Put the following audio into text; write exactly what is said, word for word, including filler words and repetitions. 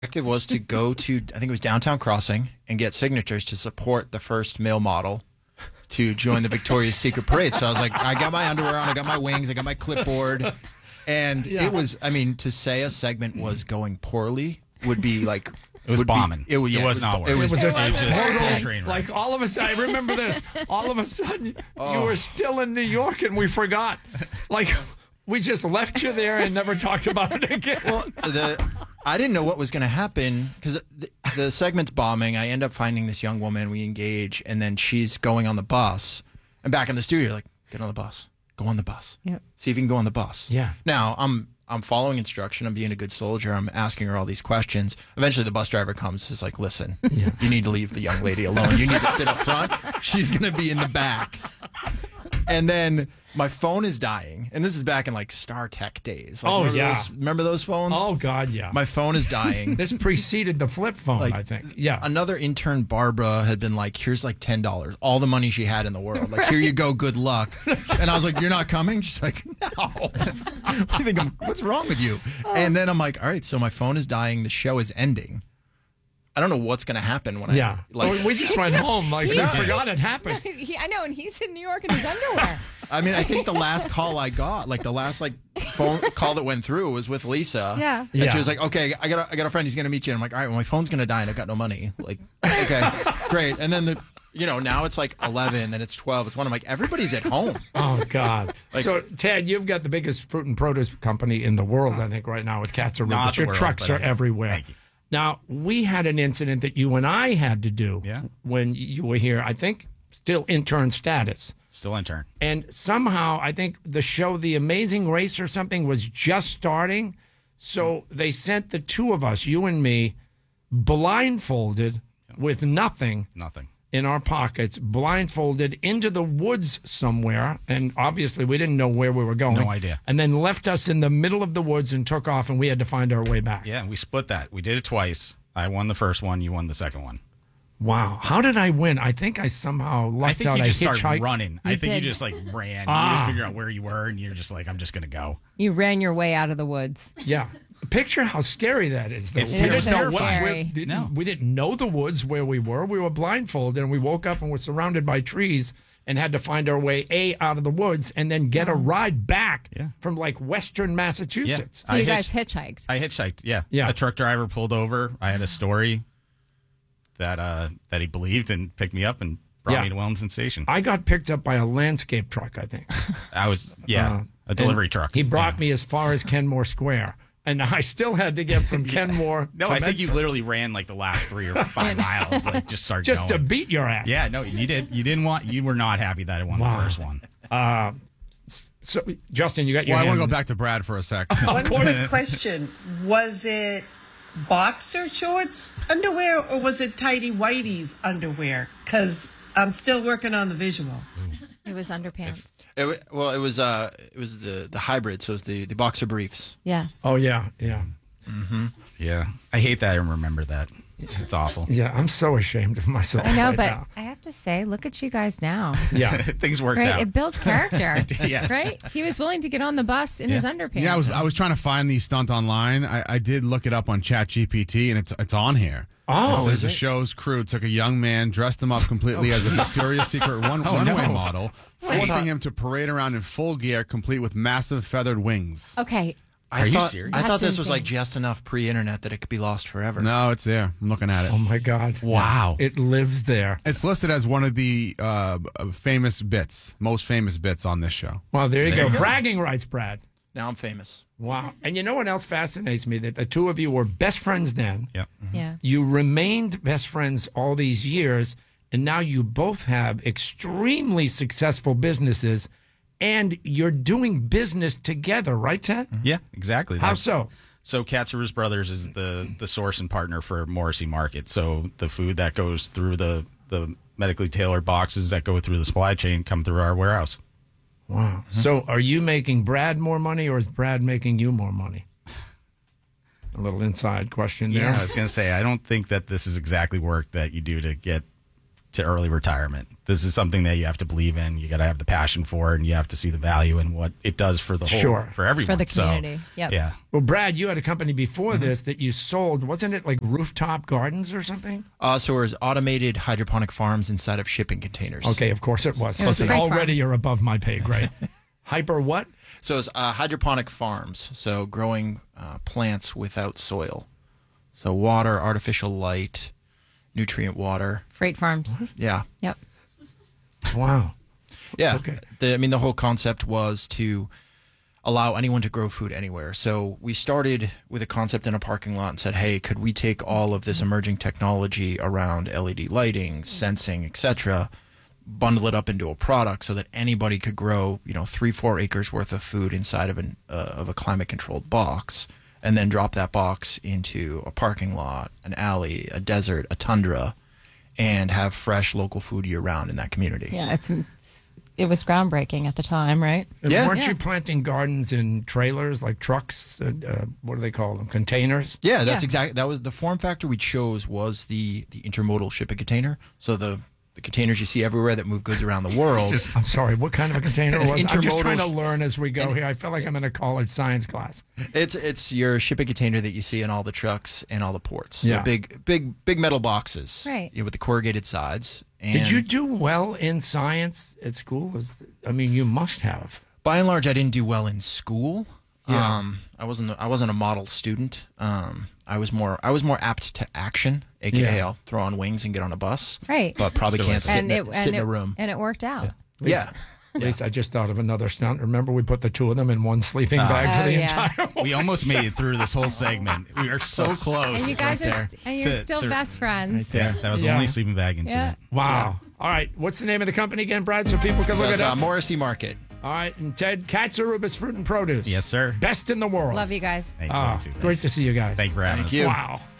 objective was to go to, I think it was Downtown Crossing, and get signatures to support the first male model to join the Victoria's Secret parade. So I was like, I got my underwear on, I got my wings, I got my clipboard. And yeah. it was, I mean, to say a segment was going poorly would be like... It was bombing. Be, it, yeah, it was not working. It was, it was, it was, was just train like all of a sudden, I remember this. All of a sudden, oh. you were still in New York and we forgot. Like, we just left you there and never talked about it again. Well, the I didn't know what was going to happen because the, the segment's bombing. I end up finding this young woman. We engage, and then she's going on the bus. And back in the studio, like, get on the bus. Go on the bus. Yep. See if you can go on the bus. Yeah. Now, I'm... I'm following instruction. I'm being a good soldier. I'm asking her all these questions. Eventually, the bus driver comes. Is like, listen, yeah. you need to leave the young lady alone. You need to sit up front. She's going to be in the back. And then my phone is dying. And this is back in like StarTech days. Like, oh, remember yeah. Those, remember those phones? Oh, God, yeah. My phone is dying. This preceded the flip phone, like, I think. Yeah. Another intern, Barbara, had been like, here's like ten dollars. All the money she had in the world. Like, right. Here you go. Good luck. And I was like, you're not coming? She's like, no. What do you think? I'm, what's wrong with you? Oh. And then I'm like, all right, so my phone is dying. The show is ending. I don't know what's going to happen when yeah. I... Like, well, we just went home. Like, we forgot it happened. He, I know, and he's in New York in his underwear. I mean, I think the last call I got, like the last like phone call that went through was with Lisa. Yeah. And yeah. she was like, okay, I got a, I got a friend. He's going to meet you. And I'm like, all right, well, my phone's going to die and I've got no money. Like, okay, great. And then, the, you know, now it's like eleven, then it's twelve. It's one. I'm like, everybody's at home. Oh, God. Like, so, Ted, you've got the biggest fruit and produce company in the world, I think, right now with Cats Are Not Your world, trucks are I, everywhere. Thank you. Now, we had an incident that you and I had to do yeah. when you were here, I think, still intern status. Still intern. And somehow, I think the show The Amazing Race or something was just starting. So they sent the two of us, you and me, blindfolded with nothing. Nothing. In our pockets, blindfolded into the woods somewhere. And obviously, we didn't know where we were going. No idea. And then left us in the middle of the woods and took off, and we had to find our way back. Yeah, we split that. We did it twice. I won the first one. You won the second one. Wow. How did I win? I think I somehow lucked I think out. you just I started hitchhiked. running. You I think did. you just like ran. Ah. You just figured out where you were, and you're just like, I'm just going to go. You ran your way out of the woods. Yeah. Picture how scary that is. Though. It's we terrible. didn't know so what scary. we didn't, No. we didn't know the woods where we were. We were blindfolded, and we woke up and were surrounded by trees and had to find our way a out of the woods and then get a ride back Yeah. from like Western Massachusetts. So you I guys hitched- hitchhiked. I hitchhiked. Yeah. Yeah. A truck driver pulled over. I had a story that uh, that he believed and picked me up and brought Yeah. me to Wellington Station. I got picked up by a landscape truck, I think. I was yeah Uh, a delivery and truck. He brought yeah. me as far as Kenmore Square. And I still had to get from Kenmore No, to I think you Medford literally ran like the last three or five miles. Like just started just to going. beat your ass. Yeah, no, you did. You didn't want. You were not happy that I won Wow. the first one. Uh, so, Justin, you got your Well, I hand. want to go back to Brad for a sec. Of One course. quick question. Was it boxer shorts underwear or was it tighty whities underwear? Because I'm still working on the visual. It was underpants. it, wa- well, it was uh, it was the the hybrid. So it was the the boxer briefs. Yes. Oh, yeah, yeah. Yeah, I hate that I remember that. It's awful. Yeah, I'm so ashamed of myself I know, right but now. I have to say, look at you guys now. Yeah. Things worked Right? out. It builds character. Yes. Right? He was willing to get on the bus in his underpants. Yeah, I was I was trying to find the stunt online. I, I did look it up on ChatGPT, and it's it's on here. Oh, it says is the it? show's crew took a young man, dressed him up completely as a Victoria's Secret one, Oh, runaway no. model, forcing him to parade around in full gear, complete with massive feathered wings. Okay. I Are you thought, serious? I thought That's this was insane. like just enough pre-internet that it could be lost forever. No, it's there. I'm looking at it. Oh, my God. Wow. It lives there. It's listed as one of the uh, famous bits, most famous bits on this show. Well, there you There go. you go. Bragging rights, Brad. Now I'm famous. Wow. And you know what else fascinates me? That the two of you were best friends then. Yep. Yeah. You remained best friends all these years, and now you both have extremely successful businesses, and you're doing business together, right, Ted? Yeah, exactly. How That's- so? So Katsura's Brothers is the the source and partner for Morrissey Market. So the food that goes through the the medically tailored boxes that go through the supply chain come through our warehouse. Wow. So are you making Brad more money, or is Brad making you more money? A little inside question there. Yeah, I was going to say, I don't think that this is exactly work that you do to get to early retirement. This is something that you have to believe in. You got to have the passion for it, and you have to see the value in what it does for the whole, Sure. for everyone. For the community. So, Yep. Yeah. Well, Brad, you had a company before this that you sold. Wasn't it like Rooftop Gardens or something? Uh, so it was automated hydroponic farms inside of shipping containers. Okay, of course it was. It was Listen, Freight already Farms. you're above my pay grade. Hyper what? So it's uh, hydroponic farms, so growing uh, plants without soil. So water, artificial light, nutrient water. Freight farms. Yeah. Yep. Wow. Yeah. Okay. The, I mean, the whole concept was to allow anyone to grow food anywhere. So we started with a concept in a parking lot and said, hey, could we take all of this emerging technology around L E D lighting, sensing, et cetera, bundle it up into a product so that anybody could grow, you know, three, four acres worth of food inside of an uh, of a climate controlled box, and then drop that box into a parking lot, an alley, a desert, a tundra, and have fresh local food year round in that community. Yeah, it's it was groundbreaking at the time, right? And Yeah. weren't Yeah. you planting gardens in trailers, like trucks? Uh, uh, what do they call them? Containers? Yeah, that's Yeah. exactly that was the form factor we chose was the the intermodal shipping container. So the the containers you see everywhere that move goods around the world. I'm sorry, what kind of a container was it? I'm just Intermodal- trying to learn as we go here. I feel like I'm in a college science class. It's it's your shipping container that you see in all the trucks and all the ports. So Yeah. big big big metal boxes. Right. You know, with the corrugated sides. And Did you do well in science at school? Was- I mean, you must have. by and large I didn't do well in school. Yeah. Um I wasn't I wasn't a model student. Um I was more I was more apt to action, aka Yeah. I'll throw on wings and get on a bus. Right. But probably That's can't good. sit, and in, it a, and sit in it, a room. and it worked out. Yeah. At least I just thought of another stunt. Remember, we put the two of them in one sleeping bag for Oh, the yeah. entire. We almost made it through this whole segment. We are so close. And you guys right are there. st- and you're To- still to- best friends. Yeah, that was the Yeah. only sleeping bag incident. Wow. All right. What's the name of the company again, Brad? So people can So look it's it uh, up. Morrissey Market. All right. And Ted, Katsarubis Fruit and Produce. Yes, sir. Best in the world. Love you guys. Thank you, Ah, too, guys. great to see you guys. Thank you for having Thank us. you. Wow.